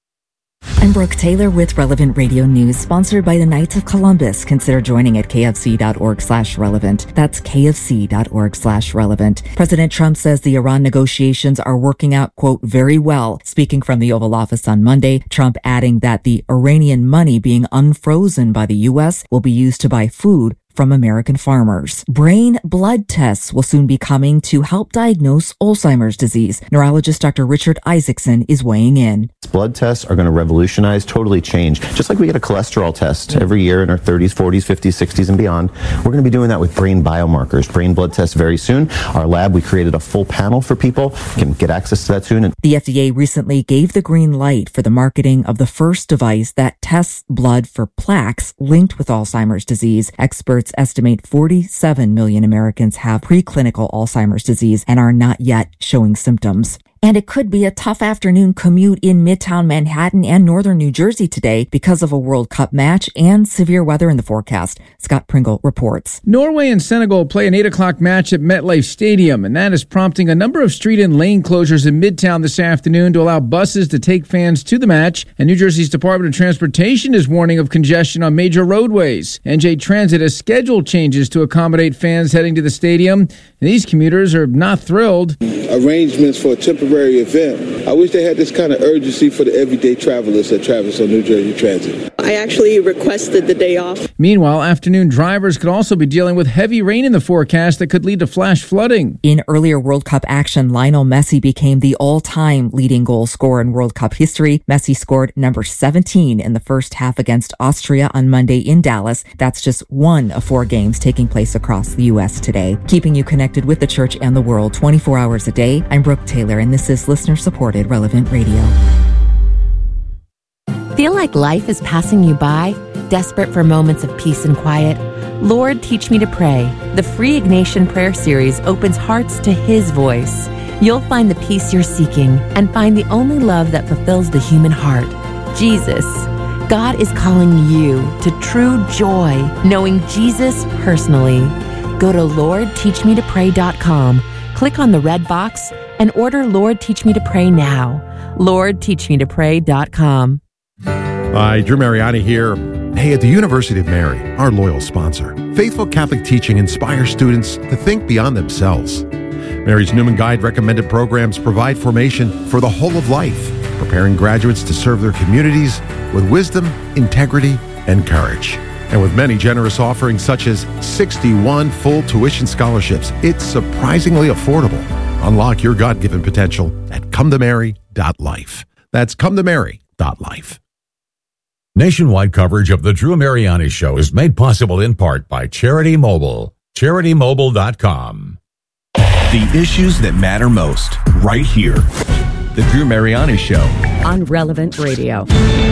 I'm Brooke Taylor with Relevant Radio News, sponsored by the Knights of Columbus. Consider joining at kfc.org/relevant. That's kfc.org/relevant. President Trump says the Iran negotiations are working out, quote, very well. Speaking from the Oval Office on Monday, Trump adding that the Iranian money being unfrozen by the U.S. will be used to buy food from American farmers. Brain blood tests will soon be coming to help diagnose Alzheimer's disease. Neurologist Dr. Richard Isaacson is weighing in. Blood tests are going to revolutionize, totally change. Just like we get a cholesterol test every year in our 30s, 40s, 50s, 60s, and beyond, we're going to be doing that with brain biomarkers, brain blood tests very soon. Our lab, we created a full panel for people, can get access to that soon. The FDA recently gave the green light for the marketing of the first device that tests blood for plaques linked with Alzheimer's disease. Experts estimate 47 million Americans have preclinical Alzheimer's disease and are not yet showing symptoms. And it could be a tough afternoon commute in Midtown Manhattan and northern New Jersey today because of a World Cup match and severe weather in the forecast. Scott Pringle reports. Norway and Senegal play an 8 o'clock match at MetLife Stadium, and that is prompting a number of street and lane closures in Midtown this afternoon to allow buses to take fans to the match. And New Jersey's Department of Transportation is warning of congestion on major roadways. NJ Transit has scheduled changes to accommodate fans heading to the stadium, and these commuters are not thrilled. Arrangements for a temporary event. I wish they had this kind of urgency for the everyday travelers that travel on New Jersey Transit. I actually requested the day off. Meanwhile, afternoon drivers could also be dealing with heavy rain in the forecast that could lead to flash flooding. In earlier World Cup action, Lionel Messi became the all-time leading goal scorer in World Cup history. Messi scored number 17 in the first half against Austria on Monday in Dallas. That's just one of 4 games taking place across the U.S. today. Keeping you connected with the church and the world 24 hours a day, I'm Brooke Taylor, and this is listener-supported Relevant Radio. Feel like life is passing you by? Desperate for moments of peace and quiet? Lord, Teach Me to Pray. The free Ignatian Prayer Series opens hearts to His voice. You'll find the peace you're seeking and find the only love that fulfills the human heart, Jesus. God is calling you to true joy, knowing Jesus personally. Go to LordTeachMeToPray.com, click on the red box, and order Lord Teach Me to Pray now. LordTeachMeToPray.com. Hi, Drew Mariani here. Hey, at the University of Mary, our loyal sponsor, faithful Catholic teaching inspires students to think beyond themselves. Mary's Newman Guide recommended programs provide formation for the whole of life, preparing graduates to serve their communities with wisdom, integrity, and courage. And with many generous offerings such as 61 full tuition scholarships, it's surprisingly affordable. Unlock your God-given potential at cometomary.life. That's cometomary.life. Nationwide coverage of the Drew Mariani Show is made possible in part by Charity Mobile. CharityMobile.com. The issues that matter most, right here. The Drew Mariani Show. On Relevant Radio.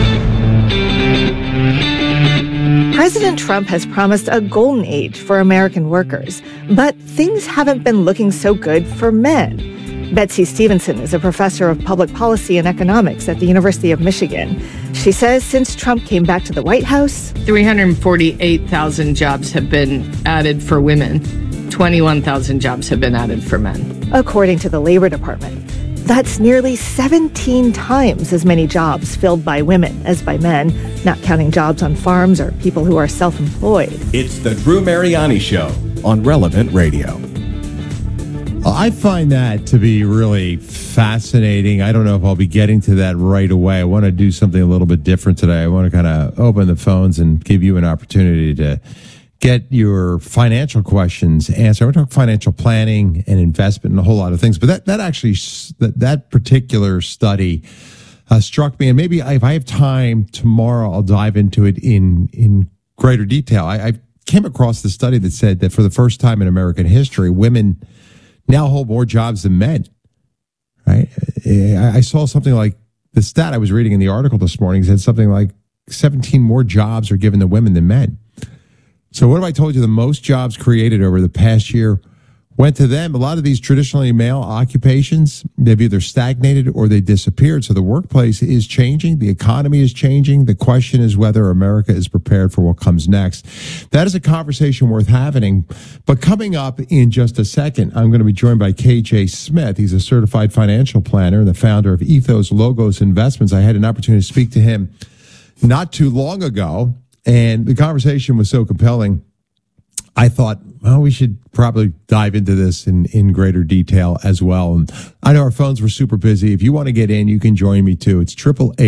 President Trump has promised a golden age for American workers, but things haven't been looking so good for men. Betsy Stevenson is a professor of public policy and economics at the University of Michigan. She says since Trump came back to the White House, 348,000 jobs have been added for women. 21,000 jobs have been added for men. According to the Labor Department, that's nearly 17 times as many jobs filled by women as by men, not counting jobs on farms or people who are self-employed. It's the Drew Mariani Show on Relevant Radio. I find that to be really fascinating. I don't know if I'll be getting to that right away. I want to do something a little bit different today. I want to kind of open the phones and give you an opportunity to get your financial questions answered. We're talking financial planning and investment and a whole lot of things. But that particular study struck me, and maybe if I have time tomorrow, I'll dive into it in greater detail. I came across the study that said that for the first time in American history, women now hold more jobs than men. Right? I saw something like the stat I was reading in the article this morning said something like 17 more jobs are given to women than men. So what have I told you? The most jobs created over the past year went to them. A lot of these traditionally male occupations, they've either stagnated or they disappeared. So the workplace is changing. The economy is changing. The question is whether America is prepared for what comes next. That is a conversation worth having. But coming up in just a second, I'm going to be joined by KJ Smith. He's a certified financial planner and the founder of Ethos Logos Investments. I had an opportunity to speak to him not too long ago, and the conversation was so compelling, I thought, well, we should probably dive into this in greater detail as well. And I know our phones were super busy. If you want to get in, you can join me too. It's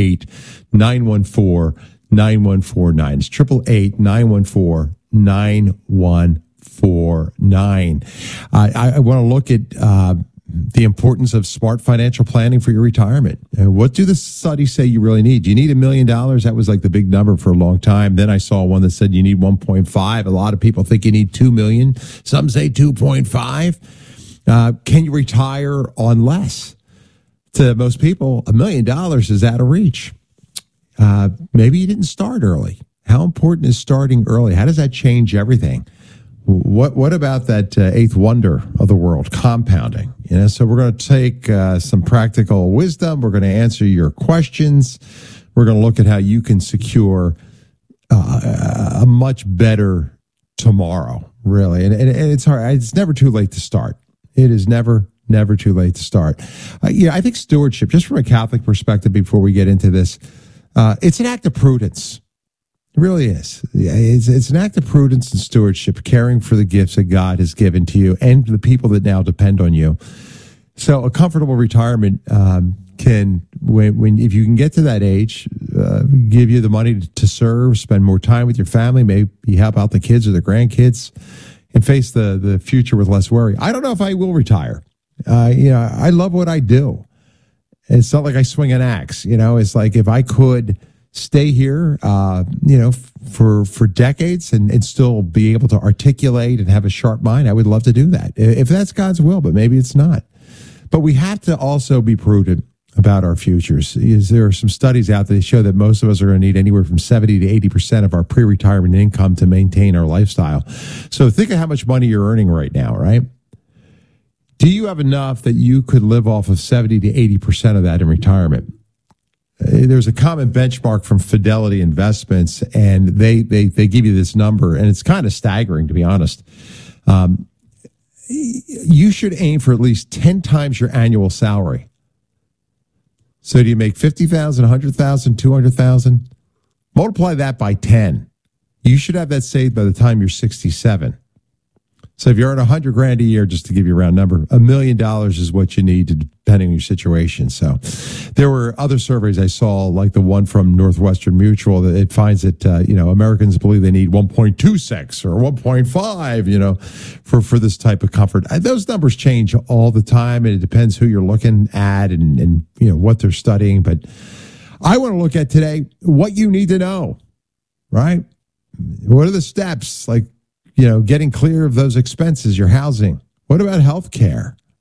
888-914-9149. It's 888-914-9149. I want to look at the importance of smart financial planning for your retirement. What do the studies say you really need? Do you need $1 million? That was like the big number for a long time. Then I saw one that said you need 1.5. A lot of people think you need 2 million. Some say 2.5. Can you retire on less? To most people, $1 million is out of reach. Maybe you didn't start early. How important is starting early? How does that change everything? What about that eighth wonder of the world, compounding? So we're going to take some practical wisdom. We're going to answer your questions. We're going to look at how you can secure a much better tomorrow, really. And it's hard. It's never too late to start. It is never too late to start. I think stewardship, just from a Catholic perspective, before we get into this, it's an act of prudence. It really is. It's an act of prudence and stewardship, caring for the gifts that God has given to you and the people that now depend on you. So a comfortable retirement can, if you can get to that age, give you the money to serve, spend more time with your family, maybe help out the kids or the grandkids, and face the future with less worry. I don't know if I will retire. I love what I do. It's not like I swing an axe. It's like if I could stay here, for decades and still be able to articulate and have a sharp mind, I would love to do that. If that's God's will, but maybe it's not. But we have to also be prudent about our futures. There are some studies out there that show that most of us are going to need anywhere from 70 to 80% of our pre-retirement income to maintain our lifestyle. So think of how much money you're earning right now, right? Do you have enough that you could live off of 70 to 80% of that in retirement? There's a common benchmark from Fidelity Investments, and they give you this number, and it's kind of staggering, to be honest. You should aim for at least 10 times your annual salary. So do you make 50,000, 100,000, 200,000? Multiply that by 10. You should have that saved by the time you're 67. So if you're earning $100,000 a year, just to give you a round number, $1 million is what you need, depending on your situation. So there were other surveys I saw, like the one from Northwestern Mutual, that it finds that Americans believe they need 1.26 or 1.5, for this type of comfort. Those numbers change all the time, and it depends who you're looking at and what they're studying. But I want to look at today what you need to know, right? What are the steps, like, getting clear of those expenses, your housing? What about health care?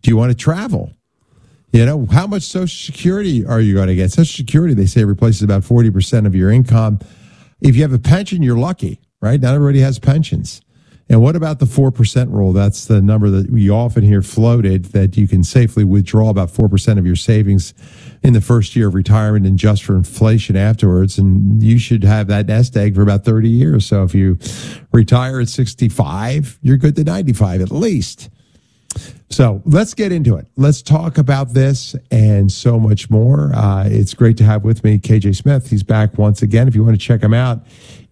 Do you want to travel? You know, how much Social Security are you going to get? Social Security, they say, replaces about 40% of your income. If you have a pension, you're lucky, right? Not everybody has pensions. And what about the 4% rule? That's the number that we often hear floated, that you can safely withdraw about 4% of your savings in the first year of retirement and just for inflation afterwards. And you should have that nest egg for about 30 years. So if you retire at 65, you're good to 95 at least. So let's get into it. Let's talk about this and so much more. It's great to have with me KJ Smith. He's back once again. If you want to check him out,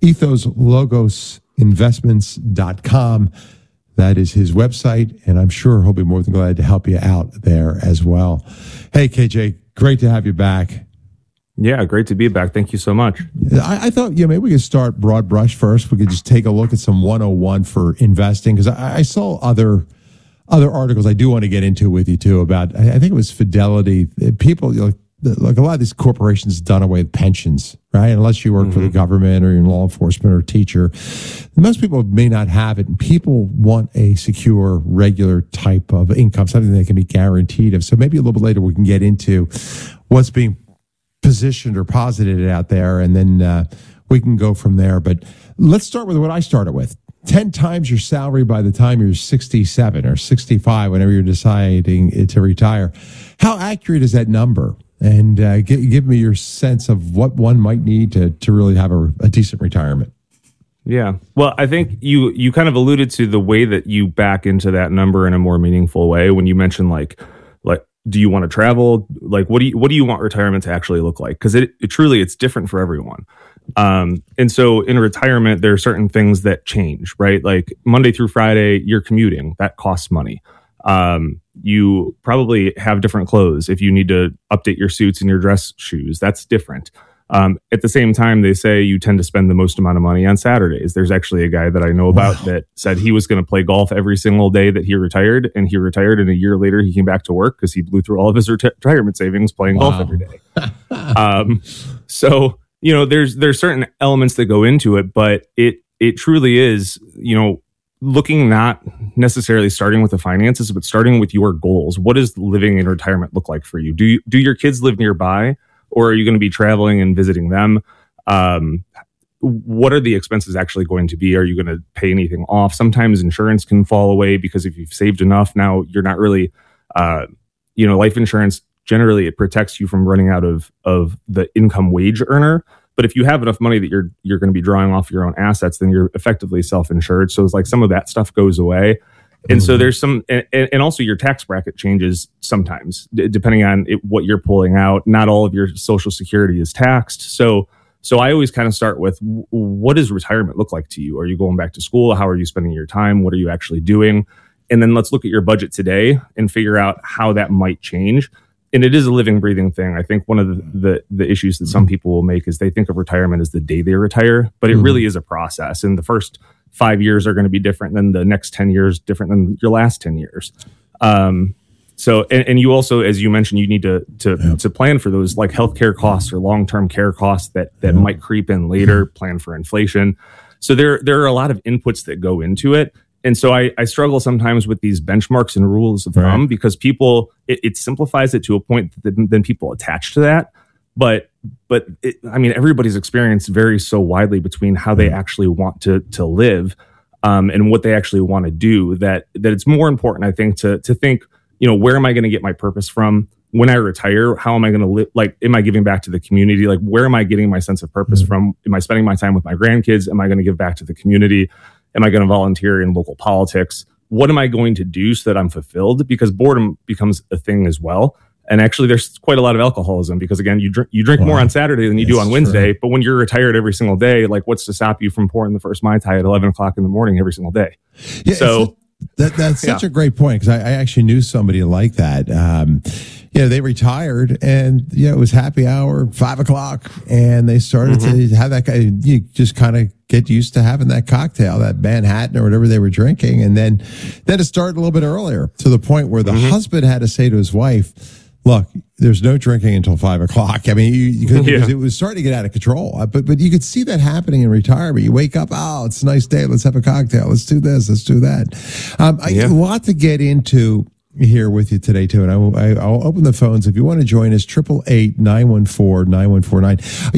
EthosLogosInvestments.com. That is his website, and I'm sure he'll be more than glad to help you out there as well. Hey, KJ, great to have you back. Yeah, great to be back. Thank you so much. I thought, maybe we could start broad brush first. We could just take a look at some 101 for investing, because I saw other articles I do want to get into with you too about, I think it was Fidelity. People, like a lot of these corporations done away with pensions, right? Unless you work for the government or you're in law enforcement or a teacher. Most people may not have it, and people want a secure, regular type of income, something they can be guaranteed of. So maybe a little bit later we can get into what's being positioned or posited out there, and then we can go from there. But let's start with what I started with. 10 times your salary by the time you're 67 or 65, whenever you're deciding to retire. How accurate is that number? And give me your sense of what one might need to really have a decent retirement. Yeah. Well, I think you kind of alluded to the way that you back into that number in a more meaningful way when you mentioned like do you want to travel? Like, what do you want retirement to actually look like? Because it truly, it's different for everyone. And so in retirement, there are certain things that change, right? Like Monday through Friday, you're commuting. That costs money. You probably have different clothes. If you need to update your suits and your dress shoes, that's different. At the same time, they say you tend to spend the most amount of money on Saturdays. There's actually a guy that I know about that said he was going to play golf every single day that he retired, and he retired, and a year later he came back to work because he blew through all of his retirement savings playing golf every day. So, there's certain elements that go into it, but it truly is, looking not necessarily starting with the finances, but starting with your goals. What does living in retirement look like for you? Do your kids live nearby? Or are you going to be traveling and visiting them? What are the expenses actually going to be? Are you going to pay anything off? Sometimes insurance can fall away because if you've saved enough, now you're not really, life insurance, generally it protects you from running out of the income wage earner. But if you have enough money that you're going to be drawing off your own assets, then you're effectively self-insured. So it's like some of that stuff goes away. And so there's some, and also your tax bracket changes sometimes, depending on what you're pulling out. Not all of your Social Security is taxed. So I always kind of start with, what does retirement look like to you? Are you going back to school? How are you spending your time? What are you actually doing? And then let's look at your budget today and figure out how that might change. And it is a living, breathing thing. I think one of the issues that some people will make is they think of retirement as the day they retire, but it really is a process. And the first 5 years are going to be different than the next 10 years, different than your last 10 years. So you also, as you mentioned, you need to plan for those like healthcare costs or long-term care costs that might creep in later, plan for inflation. So there are a lot of inputs that go into it. And so I struggle sometimes with these benchmarks and rules of thumb because people, it simplifies it to a point that then people attach to that. But everybody's experience varies so widely between how they actually want to live and what they actually want to do that it's more important, I think, to think, where am I going to get my purpose from? When I retire, how am I going to live? Like, am I giving back to the community? Like, where am I getting my sense of purpose from? Am I spending my time with my grandkids? Am I going to give back to the community? Am I going to volunteer in local politics? What am I going to do so that I'm fulfilled? Because boredom becomes a thing as well. And actually, there's quite a lot of alcoholism because, again, you drink more on Saturday than you do on Wednesday. True. But when you're retired every single day, like, what's to stop you from pouring the first Mai Tai at 11 o'clock in the morning every single day? Yeah, so that's such a great point because I actually knew somebody like that. They retired and it was happy hour, 5 o'clock, and they started to have that guy. You just kind of get used to having that cocktail, that Manhattan or whatever they were drinking, and then it started a little bit earlier to the point where the husband had to say to his wife, "Look, there's no drinking until 5 o'clock." I mean, because it was starting to get out of control. But you could see that happening in retirement. You wake up, oh, it's a nice day. Let's have a cocktail. Let's do this. Let's do that. A lot to get into here with you today too, and I'll open the phones if you want to join us. 888-914-9149.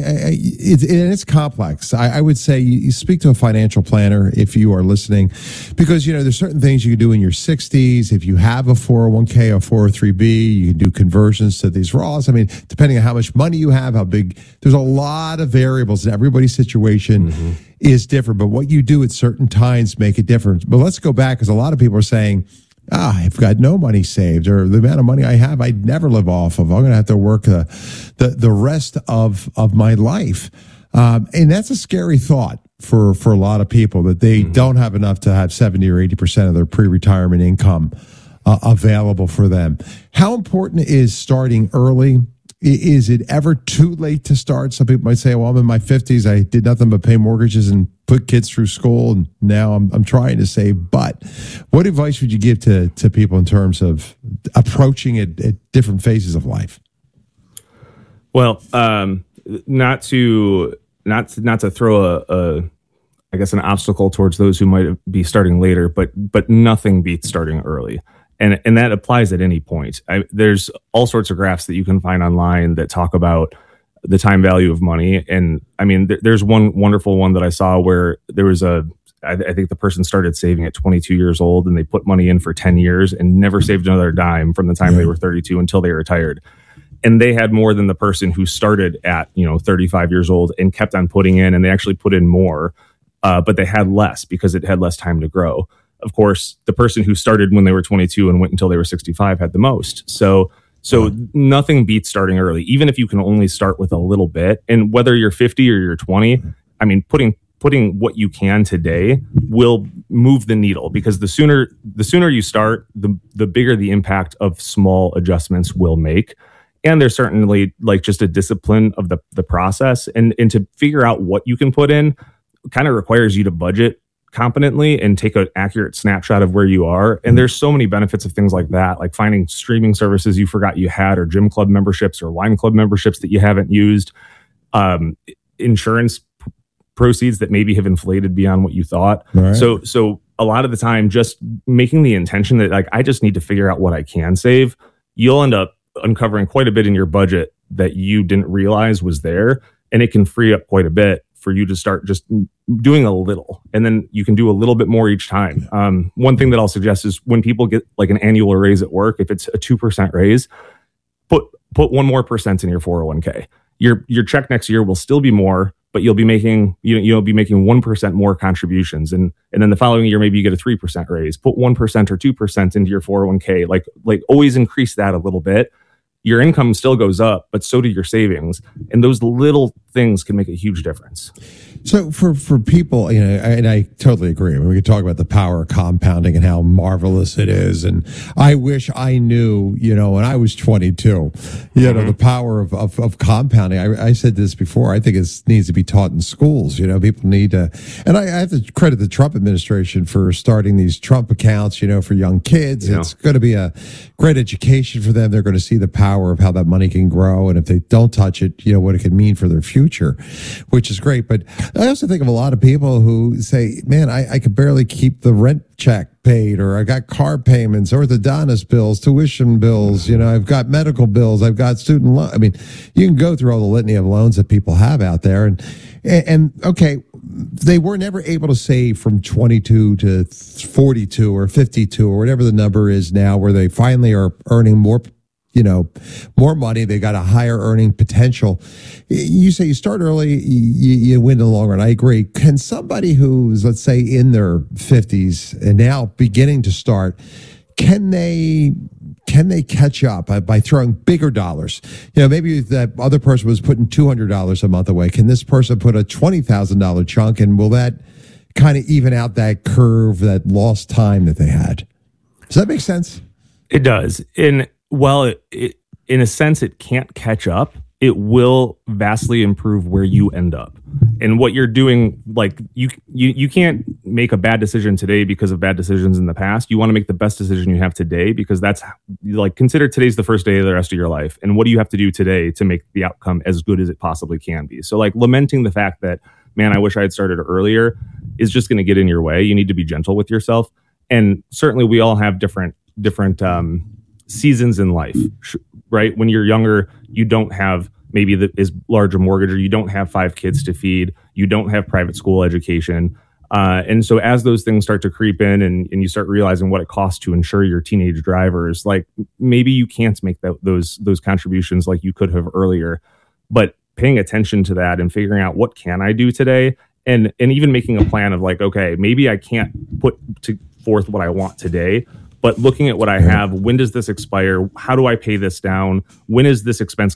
It's complex. I would say you speak to a financial planner if you are listening, because there's certain things you can do in your 60s. If you have a 401k or 403b, you can do conversions to these Roths. I mean, depending on how much money you have, how big. There's a lot of variables. Everybody's situation is different, but what you do at certain times make a difference. But let's go back, because a lot of people are saying, I've got no money saved, or the amount of money I have, I'd never live off of. I'm going to have to work the rest of my life. And that's a scary thought for a lot of people, that they don't have enough to have 70 or 80% of their pre-retirement income available for them. How important is starting early? Is it ever too late to start? Some people might say, well, I'm in my 50s. I did nothing but pay mortgages and put kids through school, and now I'm trying to save. But what advice would you give to people in terms of approaching it at different phases of life? Well, not to throw an obstacle towards those who might be starting later, but nothing beats starting early. And that applies at any point. There's all sorts of graphs that you can find online that talk about the time value of money. And I mean, there's one wonderful one that I saw where there was I think the person started saving at 22 years old, and they put money in for 10 years and never saved another dime from the time they were 32 until they retired. And they had more than the person who started at 35 years old and kept on putting in, and they actually put in more, but they had less because it had less time to grow. Of course, the person who started when they were 22 and went until they were 65 had the most. So nothing beats starting early, even if you can only start with a little bit. And whether you're 50 or you're 20, I mean, putting what you can today will move the needle, because the sooner you start, the bigger the impact of small adjustments will make. And there's certainly just a discipline of the process, and to figure out what you can put in kind of requires you to budget competently and take an accurate snapshot of where you are. And there's so many benefits of things like that, like finding streaming services you forgot you had, or gym club memberships or wine club memberships that you haven't used, insurance proceeds that maybe have inflated beyond what you thought. Right. So a lot of the time, just making the intention that I just need to figure out what I can save, you'll end up uncovering quite a bit in your budget that you didn't realize was there. And it can free up quite a bit for you to start just doing a little, and then you can do a little bit more each time. One thing that I'll suggest is when people get an annual raise at work, if it's a 2% raise, put 1 more % in your 401k. Your check next year will still be more, but you'll be making 1% more contributions, and then the following year maybe you get a 3% raise. Put 1% or 2% into your 401k. Like always increase that a little bit. Your income still goes up, but so do your savings. And those little things can make a huge difference. So for people, and I totally agree. I mean, we could talk about the power of compounding and how marvelous it is. And I wish I knew, when I was 22, the power of compounding. I said this before. I think it needs to be taught in schools. People need to, and I have to credit the Trump administration for starting these Trump accounts, for young kids. Yeah. It's going to be a great education for them. They're going to see the power of how that money can grow. And if they don't touch it, what it can mean for their future, which is great. But I also think of a lot of people who say, man, I could barely keep the rent check paid, or I got car payments, orthodontist bills, tuition bills, I've got medical bills, I've got student loan. I mean, you can go through all the litany of loans that people have out there. And okay, they were never able to save from 22 to 42 or 52 or whatever the number is now, where they finally are earning more money. They got a higher earning potential. You say you start early, you win in the long run. I agree. Can somebody who's, let's say, in their 50s and now beginning to start, can they catch up by throwing bigger dollars? Maybe that other person was putting $200 a month away. Can this person put a $20,000 chunk, and will that kind of even out that curve, that lost time that they had? Does that make sense? It does. Well, in a sense, it can't catch up. It will vastly improve where you end up. And what you're doing, you can't make a bad decision today because of bad decisions in the past. You want to make the best decision you have today, because that's consider today's the first day of the rest of your life. And what do you have to do today to make the outcome as good as it possibly can be? So lamenting the fact that, man, I wish I had started earlier, is just going to get in your way. You need to be gentle with yourself. And certainly we all have different different seasons in life, right? When you're younger, you don't have maybe as large a mortgage, or you don't have 5 kids to feed, you don't have private school education. And so as those things start to creep in and you start realizing what it costs to insure your teenage drivers, like maybe you can't make those contributions like you could have earlier, but paying attention to that and figuring out what can I do today, and even making a plan of like, okay, maybe I can't put forth what I want today, but looking at what I have, when does this expire? How do I pay this down? When is this expense